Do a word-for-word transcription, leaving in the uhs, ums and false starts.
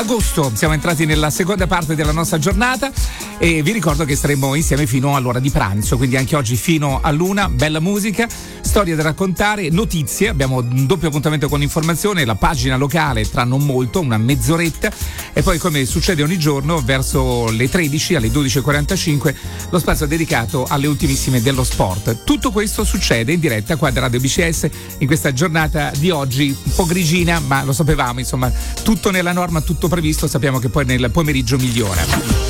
Agosto, siamo entrati nella seconda parte della nostra giornata e vi ricordo che staremo insieme fino all'ora di pranzo, quindi anche oggi fino all'una, bella musica, storie da raccontare, notizie, abbiamo un doppio appuntamento con l'informazione, la pagina locale tra non molto, una mezz'oretta, e poi, come succede ogni giorno, verso le tredici, alle dodici e quarantacinque, lo spazio dedicato alle ultimissime dello sport. Tutto questo succede in diretta qua da Radio B C S in questa giornata di oggi, un po' grigina, ma lo sapevamo, insomma, tutto nella norma, tutto previsto, sappiamo che poi nel pomeriggio migliora.